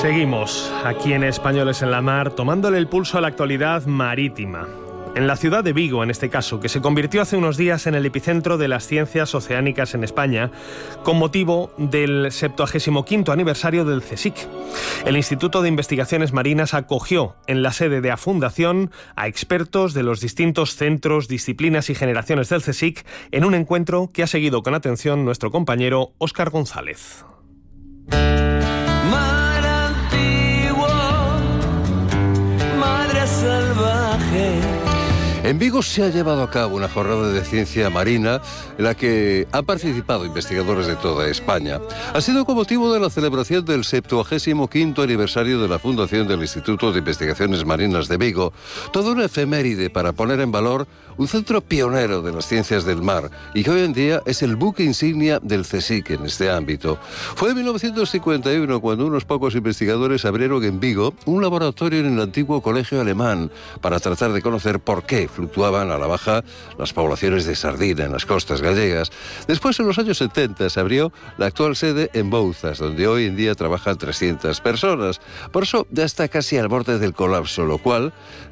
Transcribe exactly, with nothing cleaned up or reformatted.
Seguimos aquí en Españoles en la Mar, tomándole el pulso a la actualidad marítima. En la ciudad de Vigo, en este caso, que se convirtió hace unos días en el epicentro de las ciencias oceánicas en España, con motivo del septuagésimo quinto aniversario del CSIC. El Instituto de Investigaciones Marinas acogió en la sede de la Fundación a expertos de los distintos centros, disciplinas y generaciones del CSIC en un encuentro que ha seguido con atención nuestro compañero Óscar González. Mar antiguo, madre salvaje. En Vigo se ha llevado a cabo una jornada de ciencia marina en la que han participado investigadores de toda España. Ha sido con motivo de la celebración del septuagésimo quinto aniversario de la fundación del Instituto de Investigaciones Marinas de Vigo, toda una efeméride para poner en valor un centro pionero de las ciencias del mar y que hoy en día es el buque insignia del CSIC en este ámbito. Fue en mil novecientos cincuenta y uno cuando unos pocos investigadores abrieron en Vigo un laboratorio en el antiguo colegio alemán para tratar de conocer por qué fluctuaban a la baja las poblaciones de sardina en las costas gallegas. Después, en los años setenta, se abrió la actual sede en Bouzas, donde hoy en día trabajan trescientas personas. Por eso ya está casi al borde del colapso, lo cual